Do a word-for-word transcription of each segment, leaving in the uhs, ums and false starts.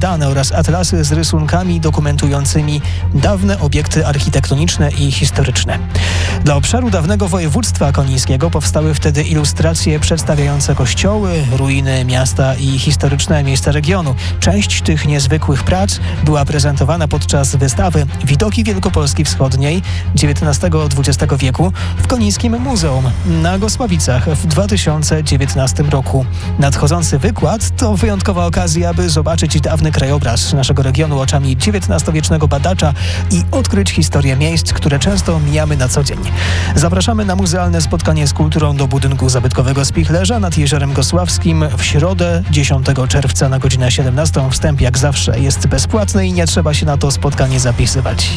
dane oraz atlasy z rysunkami dokumentującymi dawne obiekty architektoniczne i historyczne. Dla obszaru dawnego województwa konińskiego powstały wtedy ilustracje przedstawiające kościoły, ruiny miasta i historyczne miejsca regionu. Część tych niezwykłych prac była prezentowana podczas wystawy Widoki Wielkopolski Wschodniej dziewiętnastego-dwudziestego wieku w Konińskim Muzeum na Gosławicach w dwa tysiące dziewiętnastym roku. Nadchodzący wykład to wyjątkowa okazja, aby zobaczyć dawny krajobraz naszego regionu oczami dziewiętnastowiecznego badacza i odkryć historię miejsc, które często mijamy na co dzień. Zapraszamy na muzealne spotkanie z kulturą do budynku zabytkowego Spichlerza nad Jeziorem Gosławskim w środę dziesiątego czerwca na godzinę siedemnastą. Wstęp jak zawsze jest bezpłatny i nie trzeba się na to spotkanie zapisywać.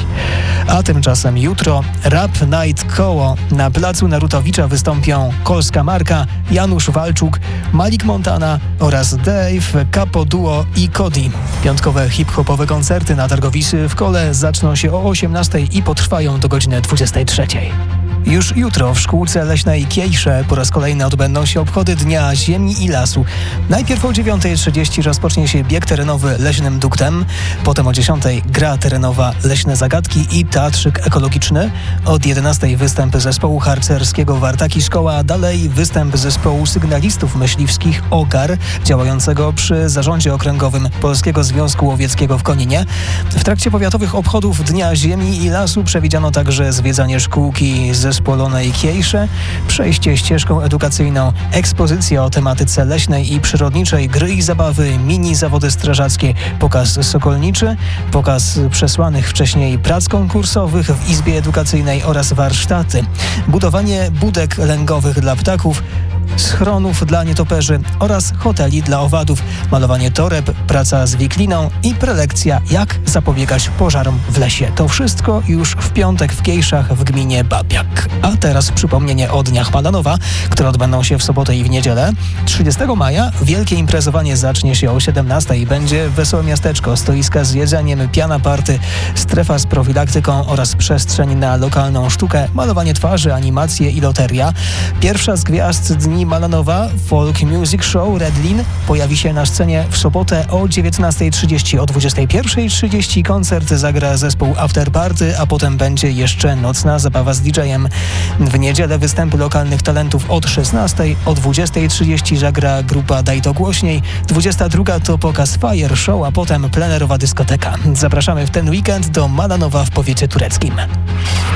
A tymczasem jutro Rap Night Koło. Na placu Narutowicza wystąpią Kolska Marka, Janusz Walczuk, Malik Montana oraz Dave, Capo Duo i Cody. Piątkowe hip-hopowe koncerty na targowisy w Kole zaczną się o osiemnastej i potrwają do godziny dwudziestej trzeciej. Już jutro w szkółce leśnej Kiejsze po raz kolejny odbędą się obchody Dnia Ziemi i Lasu. Najpierw o dziewiątej trzydzieści rozpocznie się bieg terenowy leśnym duktem, potem o dziesiątej gra terenowa Leśne Zagadki i teatrzyk ekologiczny, od jedenastej występ zespołu harcerskiego Wartaki Szkoła, a dalej występ zespołu sygnalistów myśliwskich OGAR, działającego przy Zarządzie Okręgowym Polskiego Związku Łowieckiego w Koninie. W trakcie powiatowych obchodów Dnia Ziemi i Lasu przewidziano także zwiedzanie szkółki ze Spolonej Kiejsze, przejście ścieżką edukacyjną, ekspozycja o tematyce leśnej i przyrodniczej, gry i zabawy, mini zawody strażackie, pokaz sokolniczy, pokaz przesłanych wcześniej prac konkursowych w Izbie Edukacyjnej oraz warsztaty, budowanie budek lęgowych dla ptaków, schronów dla nietoperzy oraz hoteli dla owadów, malowanie toreb, praca z wikliną i prelekcja jak zapobiegać pożarom w lesie. To wszystko już w piątek w Kiejszach w gminie Babiak. A teraz przypomnienie o Dniach Malanowa, które odbędą się w sobotę i w niedzielę. trzydziestego maja wielkie imprezowanie zacznie się o siedemnastej. Będzie wesołe miasteczko, stoiska z jedzeniem, piana party, strefa z profilaktyką oraz przestrzeń na lokalną sztukę, malowanie twarzy, animacje i loteria. Pierwsza z gwiazd Dni Malanowa, Folk Music Show Redlin, pojawi się na scenie w sobotę o dziewiętnastej trzydzieści. O dwudziestej pierwszej trzydzieści koncert zagra zespół After Party, a potem będzie jeszcze nocna zabawa z didżejem. W niedzielę występy lokalnych talentów od szesnastej. O dwudziestej trzydzieści zagra grupa Daj to głośniej. dwudziesta druga to pokaz Fire Show, a potem plenerowa dyskoteka. Zapraszamy w ten weekend do Malanowa w powiecie tureckim.